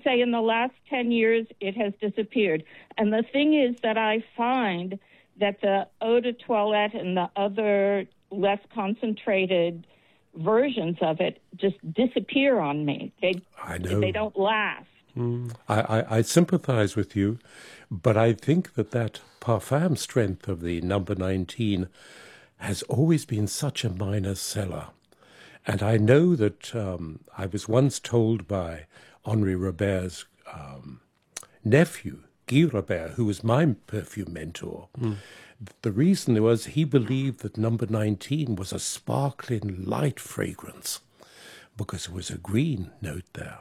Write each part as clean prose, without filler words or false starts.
would say in the last 10 years, it has disappeared. And the thing is that I find that the eau de toilette and the other less concentrated versions of it just disappear on me. I know. They don't last. I sympathize with you, but I think that parfum strength of the number 19 has always been such a minor seller. And I know that I was once told by Henri Robert's nephew, Guy Robert, who was my perfume mentor, the reason was he believed that number 19 was a sparkling light fragrance because there was a green note there.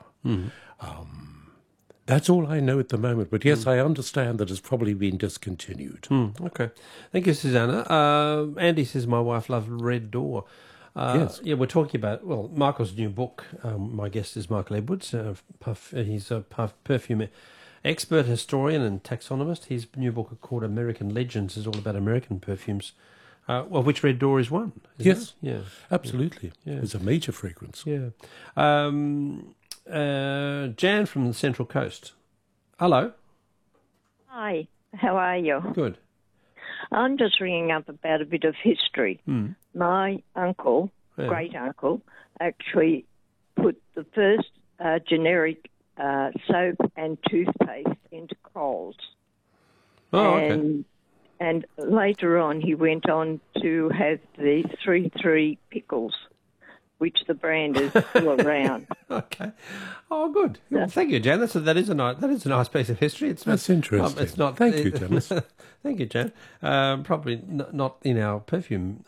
That's all I know at the moment. But yes, I understand that it's probably been discontinued. Okay. Thank you, Susanna. Andy says my wife loved Red Door. Yes. Yeah, we're talking about, Michael's new book. My guest is Michael Edwards. He's a perfume expert, historian and taxonomist. His new book called American Legends is all about American perfumes, of which Red Door is one. Yes. Yeah. Absolutely. Yeah. It's a major fragrance. Yeah. Jan from the Central Coast. Hello. Hi, how are you? Good. I'm just ringing up about a bit of history. My uncle, great-uncle, actually put the first generic soap and toothpaste into Coles. Oh, okay. And later on, he went on to have the 3-3 Pickles, which the brand is still around. Okay. Oh, good. Well, thank you, Jan. That is a nice piece of history. That's interesting. It's not. Thank you, Dennis. Thank you, Jan. Probably not in our perfume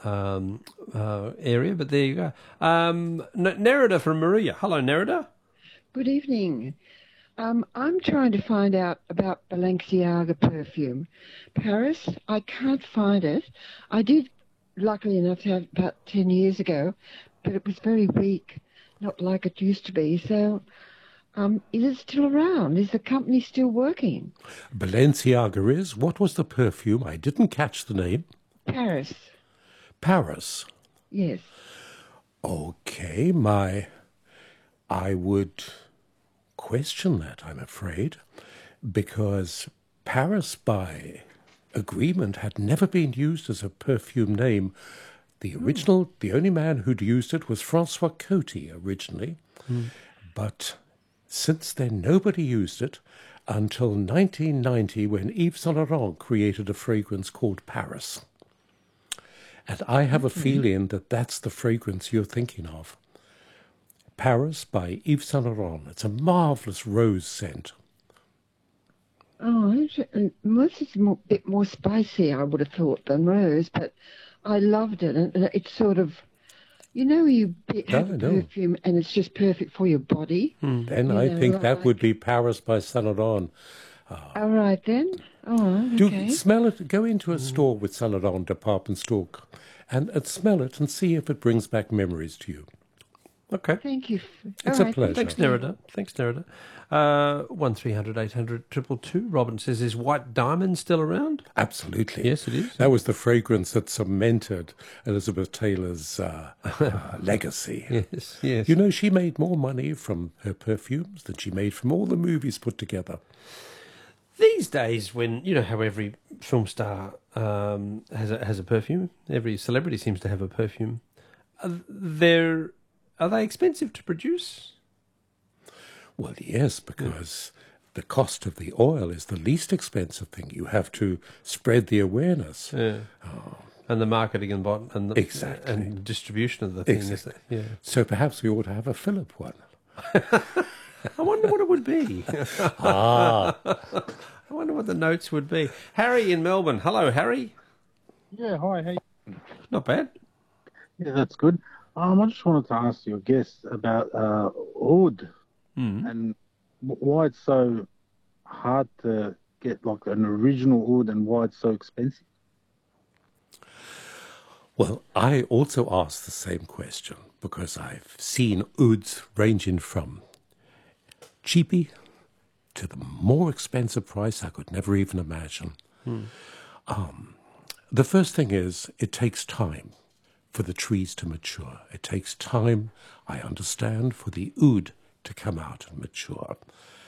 area, but there you go. Nerida from Maria. Hello, Nerida. Good evening. I'm trying to find out about Balenciaga perfume. Paris, I can't find it. I did, luckily enough, to have about 10 years ago, but it was very weak, not like it used to be. So is it still around? Is the company still working? Balenciaga is. What was the perfume? I didn't catch the name. Paris. Paris. Yes. Okay, I would question that, I'm afraid, because Paris, by agreement, had never been used as a perfume name. The only man who'd used it was Francois Coty originally, but since then nobody used it until 1990 when Yves Saint Laurent created a fragrance called Paris. And I have a feeling that that's the fragrance you're thinking of. Paris by Yves Saint Laurent. It's a marvellous rose scent. Oh, most is a bit more spicy, I would have thought, than rose, but I loved it. And it's sort of, you have a perfume and it's just perfect for your body. Then I think that would be Paris by Saint Laurent. All right, then. Oh, okay. Do smell it. Go into a store with Saint Laurent department store and smell it and see if it brings back memories to you. Okay. Thank you. It's a pleasure. Thanks, Nerida. 1300 800 222. Robin says, is White Diamond still around? Absolutely. Yes, it is. That was the fragrance that cemented Elizabeth Taylor's legacy. Yes, yes. You know, she made more money from her perfumes than she made from all the movies put together. These days, when how every film star has a perfume, every celebrity seems to have a perfume. Are they expensive to produce? Well, yes, because the cost of the oil is the least expensive thing. You have to spread the awareness. Yeah. And the marketing and exactly. And the distribution of the thing. Exactly. Yeah. So perhaps we ought to have a Philip one. I wonder what it would be. I wonder what the notes would be. Harry in Melbourne. Hello, Harry. Yeah, hi. Hey. Not bad. Yeah, that's good. I just wanted to ask your guest about oud and why it's so hard to get like an original oud and why it's so expensive. Well, I also asked the same question because I've seen ouds ranging from cheapy to the more expensive price I could never even imagine. The first thing is it takes time for the trees to mature. It takes time, I understand, for the oud to come out and mature.